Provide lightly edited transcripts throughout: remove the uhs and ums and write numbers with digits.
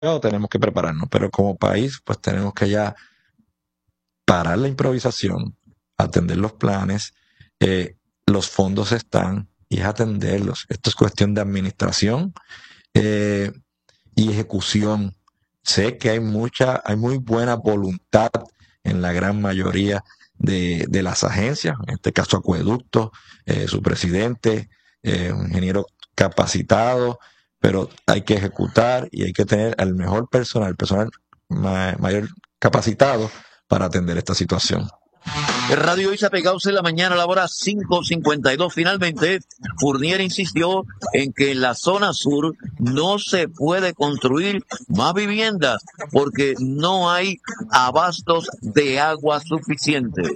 tenemos que prepararnos, pero como país, pues tenemos que ya parar la improvisación, atender los planes, los fondos están y es atenderlos. Esto es cuestión de administración y ejecución. Sé que hay muy buena voluntad en la gran mayoría de las agencias, en este caso Acueducto, su presidente, un ingeniero capacitado, pero hay que ejecutar y hay que tener al mejor personal, mayor capacitado para atender esta situación. Radio Isa pegados en la mañana a la hora 5:52. Finalmente, Fournier insistió en que en la zona sur no se puede construir más viviendas porque no hay abastos de agua suficientes.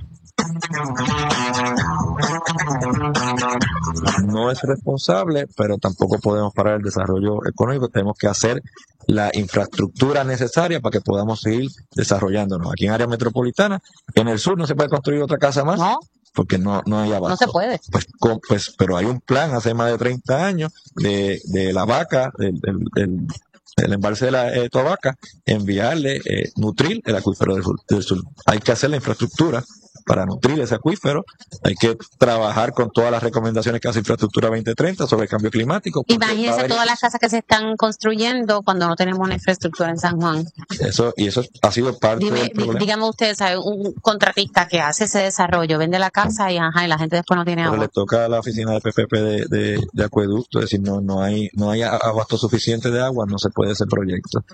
No es responsable, pero tampoco podemos parar el desarrollo económico. Tenemos que hacer la infraestructura necesaria para que podamos seguir desarrollándonos. Aquí en área metropolitana, en el sur no se puede construir otra casa más. ¿No? Porque no hay abasto. No se puede. Pues, pero hay un plan hace más de 30 años de la vaca, del embalse de la Tobaca, enviarle, nutrir el acuífero del sur. Hay que hacer la infraestructura para nutrir ese acuífero. Hay que trabajar con todas las recomendaciones que hace Infraestructura 2030 sobre el cambio climático. Imagínense todas las casas que se están construyendo cuando no tenemos una infraestructura en San Juan. Eso ha sido parte del problema. Dígame usted, ¿sabe? Un contratista que hace ese desarrollo, vende la casa y la gente después no tiene agua. Pero le toca a la oficina de PPP de Acueducto decir no hay abasto suficiente de agua, no se puede ese proyecto.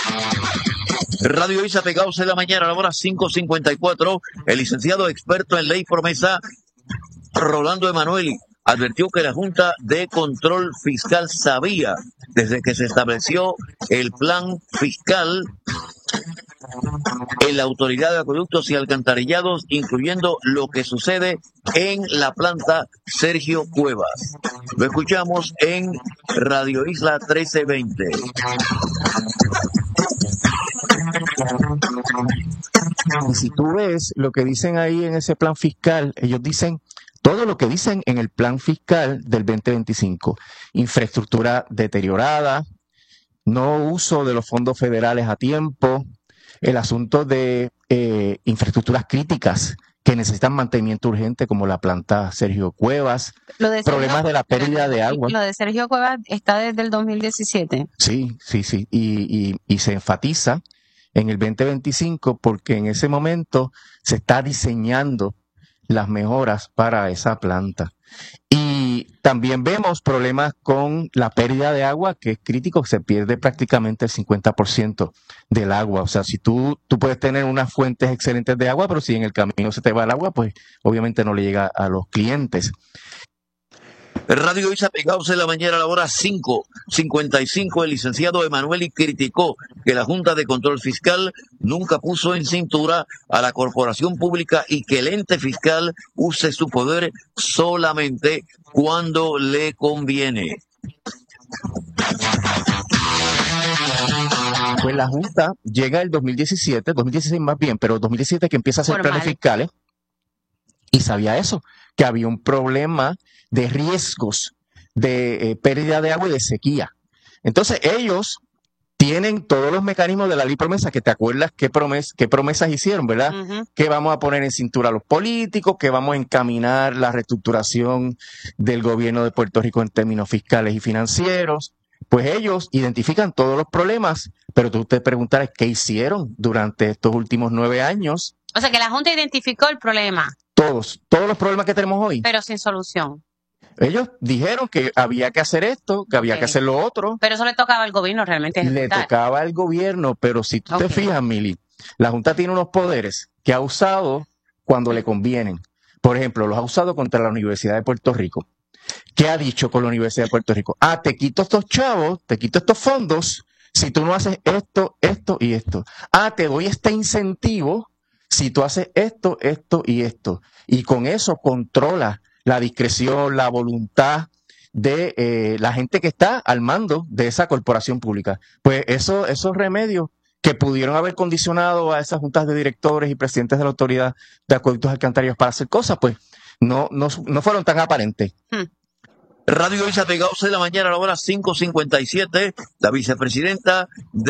Radio Isa pegados en la mañana a la hora 5:54. El licenciado experto en ley promesa Rolando Emanueli advirtió que la Junta de Control Fiscal sabía desde que se estableció el plan fiscal en la Autoridad de Acueductos y Alcantarillados, incluyendo lo que sucede en la planta Sergio Cuevas. Lo escuchamos en Radio Isla 1320. Y si tú ves lo que dicen ahí en ese plan fiscal, ellos dicen todo lo que dicen en el plan fiscal del 2025. Infraestructura deteriorada, no uso de los fondos federales a tiempo, el asunto de infraestructuras críticas que necesitan mantenimiento urgente, como la planta Sergio Cuevas, problemas de la pérdida de agua. Lo de Sergio Cuevas está desde el 2017. Sí, y se enfatiza en el 2025 porque en ese momento se está diseñando las mejoras para esa planta. Y también vemos problemas con la pérdida de agua, que es crítico, se pierde prácticamente el 50% del agua. O sea, si tú puedes tener unas fuentes excelentes de agua, pero si en el camino se te va el agua, pues obviamente no le llega a los clientes. Radio Isa pegados en la mañana a la hora 5:55. El licenciado Emanueli criticó que la Junta de Control Fiscal nunca puso en cintura a la corporación pública y que el ente fiscal use su poder solamente cuando le conviene. Pues la Junta llega el 2016 más bien, pero 2017 que empieza a hacer planes fiscales y sabía eso, que había un problema de riesgos de pérdida de agua y de sequía. Entonces ellos tienen todos los mecanismos de la ley promesa, que te acuerdas qué promesas hicieron, ¿verdad? Uh-huh. Que vamos a poner en cintura a los políticos, que vamos a encaminar la reestructuración del gobierno de Puerto Rico en términos fiscales y financieros. Pues ellos identifican todos los problemas, pero tú te preguntarás qué hicieron durante estos últimos 9 años. O sea que la Junta identificó el problema. Todos los problemas que tenemos hoy. Pero sin solución. Ellos dijeron que había que hacer esto, que había que hacer lo otro. Pero eso le tocaba al gobierno realmente ejecutar. Le tocaba al gobierno, pero si tú te fijas, Mili, la Junta tiene unos poderes que ha usado cuando le convienen. Por ejemplo, los ha usado contra la Universidad de Puerto Rico. ¿Qué ha dicho con la Universidad de Puerto Rico? Te quito estos chavos, te quito estos fondos, si tú no haces esto, esto y esto. Te doy este incentivo si tú haces esto, esto y esto. Y con eso controla la discreción, la voluntad de la gente que está al mando de esa corporación pública. Pues esos remedios que pudieron haber condicionado a esas juntas de directores y presidentes de la autoridad de acueductos alcantarillos para hacer cosas, pues no fueron tan aparentes. Radio Isa Pegados en la mañana a la hora 5:57, la vicepresidenta